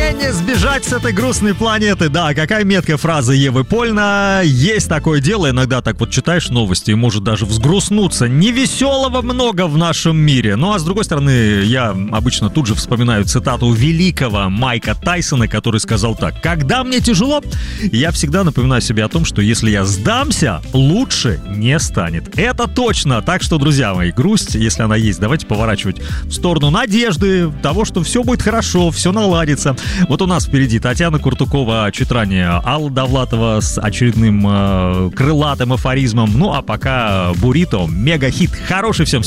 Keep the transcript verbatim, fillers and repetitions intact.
не сбежать с этой грустной планеты. Да, какая меткая фраза Евы Польна. Есть такое дело, иногда так вот читаешь новости и может даже взгрустнуться. Невеселого много в нашем мире. Ну а с другой стороны, я обычно тут же вспоминаю цитату великого Майка Тайсона, который сказал так: когда мне тяжело, я всегда напоминаю себе о том, что если я сдамся, лучше не станет. Это точно. Так что, друзья мои, грусть, если она есть, давайте поворачивать в сторону надежды, того, что все будет хорошо, все наладится. Вот у нас впереди Татьяна Куртукова, чуть ранее Алла Довлатова с очередным э, крылатым афоризмом. Ну а пока Бурито, мега-хит. Хороший всем